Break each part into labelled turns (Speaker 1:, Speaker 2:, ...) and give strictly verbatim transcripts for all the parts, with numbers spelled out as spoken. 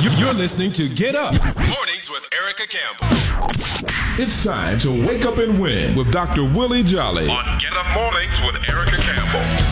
Speaker 1: You're listening to Get Up Mornings with Erica Campbell.
Speaker 2: It's time to wake up and win with Doctor Willie Jolly
Speaker 3: on Get Up Mornings with Erica Campbell.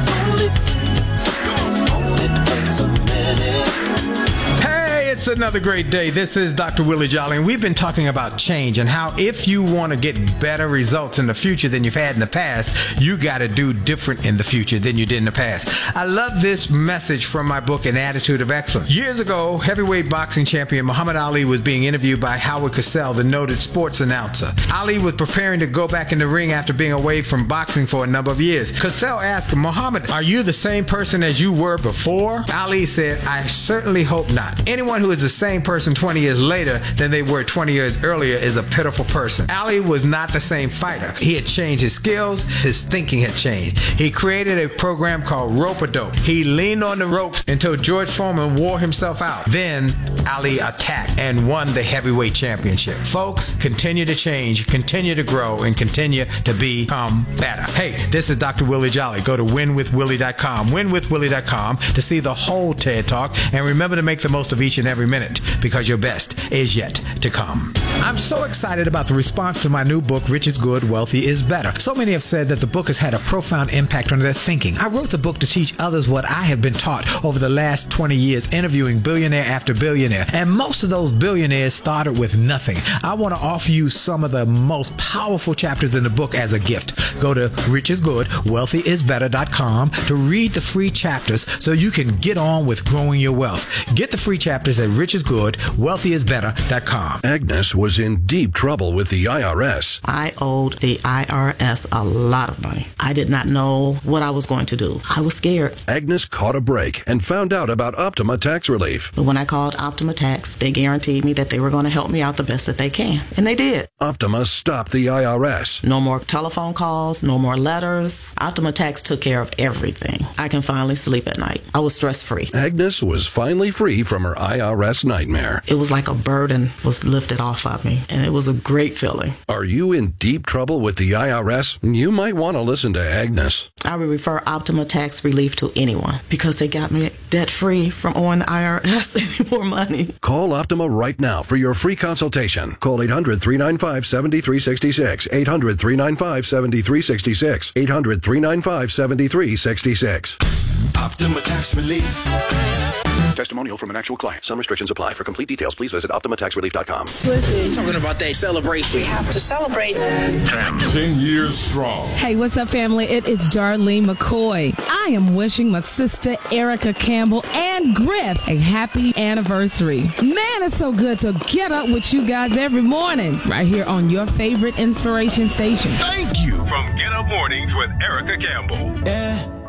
Speaker 4: Hey, it's another great day. This is Doctor Willie Jolly, and we've been talking about change and how if you want to get better results in the future than you've had in the past, you got to do different in the future than you did in the past. I love this message from my book, An Attitude of Excellence. Years ago, heavyweight boxing champion Muhammad Ali was being interviewed by Howard Cosell, the noted sports announcer. Ali was preparing to go back in the ring after being away from boxing for a number of years. Cosell asked Muhammad, "Are you the same person as you were before?" Ali said, "I certainly hope not. Anyone who is the same person twenty years later than they were twenty years earlier is a pitiful person." Ali was not the same fighter. He had changed his skills. His thinking had changed. He created a program called Rope-A-Dope. He leaned on the ropes until George Foreman wore himself out. Then Ali attacked and won the heavyweight championship. Folks, continue to change, continue to grow, and continue to become better. Hey, this is Doctor Willie Jolly. Go to win with willie dot com, win with willie dot com to see the whole TED Talk, and remember to make the most of each and every minute, because your best is yet to come. I'm so excited about the response to my new book, Rich is Good, Wealthy is Better. So many have said that the book has had a profound impact on their thinking. I wrote the book to teach others what I have been taught over the last twenty years, interviewing billionaire after billionaire. And most of those billionaires started with nothing. I want to offer you some of the most powerful chapters in the book as a gift. Go to rich is good wealthy is better dot com to read the free chapters so you can get on with growing your wealth. Get the free chapters at rich is good wealthy is better dot com.
Speaker 5: Agnes was in deep trouble with the I R S.
Speaker 6: I owed the I R S a lot of money. I did not know what I was going to do. I was scared.
Speaker 5: Agnes caught a break and found out about Optima Tax Relief.
Speaker 6: But when I called Optima Tax, they guaranteed me that they were going to help me out the best that they can. And they did.
Speaker 5: Optima stopped the I R S.
Speaker 6: No more telephone calls, no more letters. Optima Tax took care of everything. I can finally sleep at night. I was stress-free.
Speaker 5: Agnes was finally free from her I R S nightmare.
Speaker 6: It was like a burden was lifted off of me, and it was a great feeling.
Speaker 5: Are you in deep trouble with the I R S? You might want to listen to Agnes.
Speaker 6: I would refer Optima Tax Relief to anyone because they got me debt-free from owing the I R S any more money.
Speaker 5: Call Optima right now for your free consultation. Call eight hundred, three nine five, seven three six six, eight hundred, three nine five, seven three six six, eight hundred, three nine five, seven three six six.
Speaker 1: Optima Tax Relief.
Speaker 5: Testimonial from an actual client. Some restrictions apply. For complete details, please visit optima tax relief dot com.
Speaker 7: Talking about that celebration. We have to celebrate.
Speaker 2: ten years strong.
Speaker 8: Hey, what's up, family? It is Darlene McCoy. I am wishing my sister Erica Campbell and Griff a happy anniversary. Man, it's so good to get up with you guys every morning right here on your favorite inspiration station.
Speaker 1: Thank you.
Speaker 3: From Get Up Mornings with Erica Campbell.
Speaker 1: Yeah.